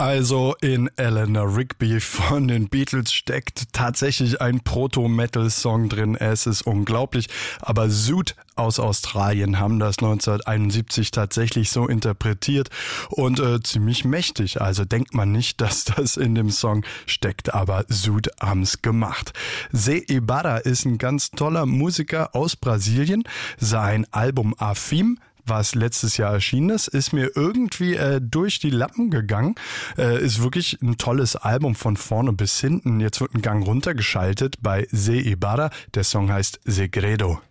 Also in Eleanor Rigby von den Beatles steckt tatsächlich ein Proto-Metal-Song drin. Es ist unglaublich, aber Zoot aus Australien haben das 1971 tatsächlich so interpretiert und ziemlich mächtig. Also denkt man nicht, dass das in dem Song steckt, aber Zoot haben's gemacht. Zé Ibarra ist ein ganz toller Musiker aus Brasilien. Sein Album Afim, was letztes Jahr erschienen ist mir irgendwie durch die Lappen gegangen. Ist wirklich ein tolles Album von vorne bis hinten. Jetzt wird ein Gang runtergeschaltet bei Zé Ibarra. Der Song heißt Segredo.